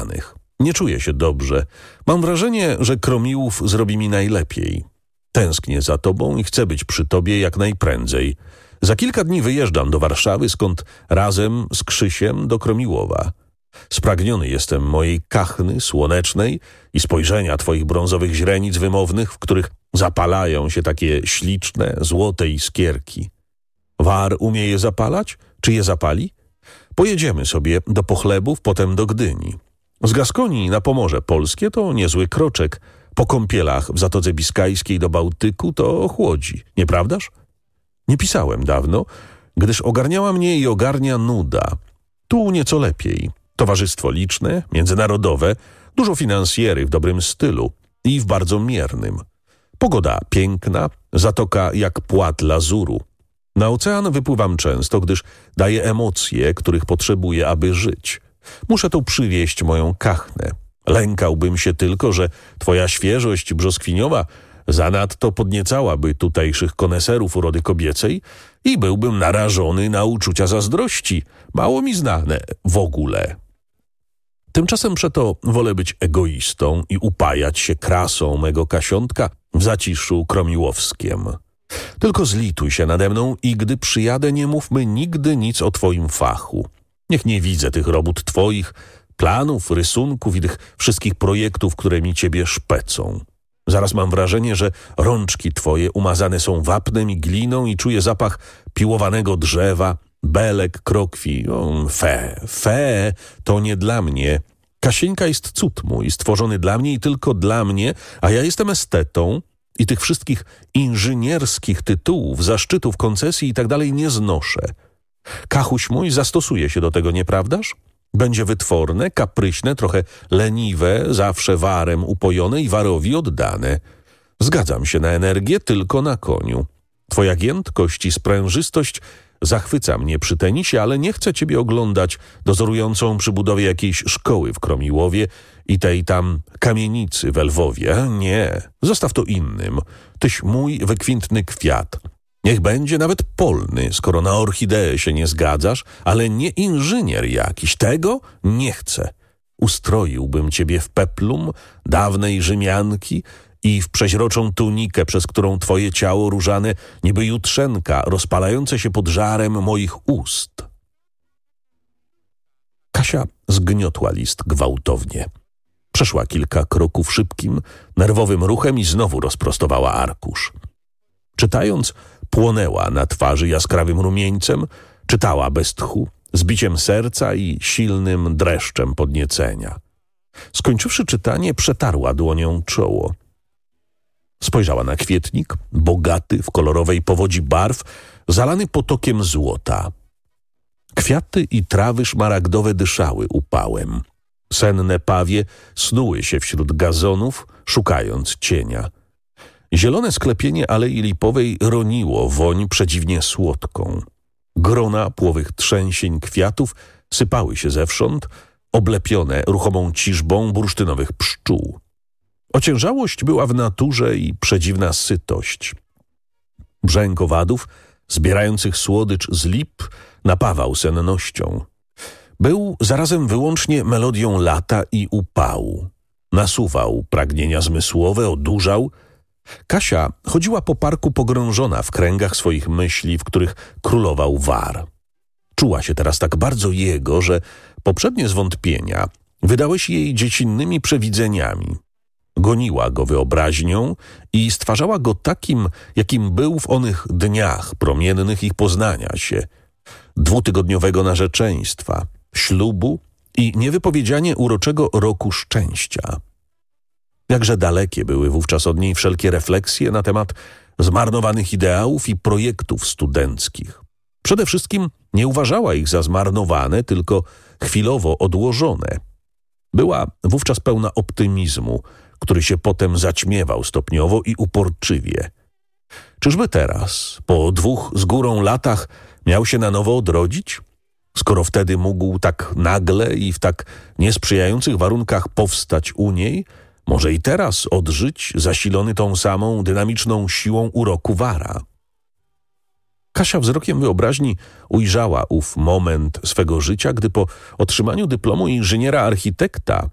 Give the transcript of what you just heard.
wybranych. Nie czuję się dobrze. Mam wrażenie, że Kromiłów zrobi mi najlepiej. Tęsknię za tobą i chcę być przy tobie jak najprędzej. Za kilka dni wyjeżdżam do Warszawy, skąd razem z Krzysiem do Kromiłowa. Spragniony jestem mojej kachny słonecznej i spojrzenia twoich brązowych źrenic wymownych, w których zapalają się takie śliczne, złote iskierki. War umie je zapalać? Czy je zapali? Pojedziemy sobie do Pochlebów, potem do Gdyni. Z Gaskonii na Pomorze Polskie to niezły kroczek. Po kąpielach w Zatoce Biskajskiej do Bałtyku to ochłodzi, nieprawdaż? Nie pisałem dawno, gdyż ogarniała mnie i ogarnia nuda. Tu nieco lepiej. Towarzystwo liczne, międzynarodowe, dużo finansjery w dobrym stylu i w bardzo miernym. Pogoda piękna, zatoka jak płat lazuru. Na ocean wypływam często, gdyż daje emocje, których potrzebuję, aby żyć. Muszę tu przywieźć moją kachnę. Lękałbym się tylko, że twoja świeżość brzoskwiniowa zanadto podniecałaby tutejszych koneserów urody kobiecej i byłbym narażony na uczucia zazdrości, mało mi znane w ogóle. Tymczasem przeto wolę być egoistą i upajać się krasą mego Kasiątka w zaciszu kromiłowskiem. Tylko zlituj się nade mną i gdy przyjadę, nie mówmy nigdy nic o twoim fachu. Niech nie widzę tych robót twoich, planów, rysunków i tych wszystkich projektów, które mi ciebie szpecą. Zaraz mam wrażenie, że rączki twoje umazane są wapnem i gliną i czuję zapach piłowanego drzewa, belek, krokwi. Fe, to nie dla mnie. Kasieńka jest cud mój, stworzony dla mnie i tylko dla mnie, a ja jestem estetą i tych wszystkich inżynierskich tytułów, zaszczytów, koncesji i tak dalej nie znoszę. Kachuś mój zastosuje się do tego, nieprawdaż? Będzie wytworne, kapryśne, trochę leniwe, zawsze warem upojone i warowi oddane. Zgadzam się na energię tylko na koniu. Twoja giętkość i sprężystość zachwyca mnie przy tenisie, ale nie chcę ciebie oglądać dozorującą przy budowie jakiejś szkoły w Kromiłowie i tej tam kamienicy w Lwowie. Nie, zostaw to innym. Tyś mój wykwintny kwiat. Niech będzie nawet polny, skoro na orchideę się nie zgadzasz, ale nie inżynier jakiś. Tego nie chcę. Ustroiłbym ciebie w peplum dawnej Rzymianki i w przeźroczą tunikę, przez którą twoje ciało różane niby jutrzenka, rozpalające się pod żarem moich ust. Kasia zgniotła list gwałtownie. Przeszła kilka kroków szybkim, nerwowym ruchem i znowu rozprostowała arkusz. Czytając, płonęła na twarzy jaskrawym rumieńcem, czytała bez tchu, z biciem serca i silnym dreszczem podniecenia. Skończywszy czytanie, przetarła dłonią czoło. Spojrzała na kwietnik, bogaty w kolorowej powodzi barw, zalany potokiem złota. Kwiaty i trawy szmaragdowe dyszały upałem. Senne pawie snuły się wśród gazonów, szukając cienia. Zielone sklepienie Alei Lipowej roniło woń przedziwnie słodką. Grona płowych trzęsień kwiatów sypały się zewsząd, oblepione ruchomą ciżbą bursztynowych pszczół. Ociężałość była w naturze i przedziwna sytość. Brzęk owadów, zbierających słodycz z lip, napawał sennością. Był zarazem wyłącznie melodią lata i upału. Nasuwał pragnienia zmysłowe, odurzał. Kasia chodziła po parku pogrążona w kręgach swoich myśli, w których królował war. Czuła się teraz tak bardzo jego, że poprzednie zwątpienia wydały się jej dziecinnymi przewidzeniami. Goniła go wyobraźnią i stwarzała go takim, jakim był w onych dniach promiennych ich poznania się, 2-tygodniowego narzeczeństwa, ślubu i niewypowiedzianie uroczego roku szczęścia. Jakże dalekie były wówczas od niej wszelkie refleksje na temat zmarnowanych ideałów i projektów studenckich. Przede wszystkim nie uważała ich za zmarnowane, tylko chwilowo odłożone. Była wówczas pełna optymizmu, który się potem zaćmiewał stopniowo i uporczywie. Czyżby teraz, po 2 z górą latach, miał się na nowo odrodzić? Skoro wtedy mógł tak nagle i w tak niesprzyjających warunkach powstać u niej, może i teraz odżyć, zasilony tą samą dynamiczną siłą uroku wara. Kasia wzrokiem wyobraźni ujrzała ów moment swego życia, gdy po otrzymaniu dyplomu inżyniera architekta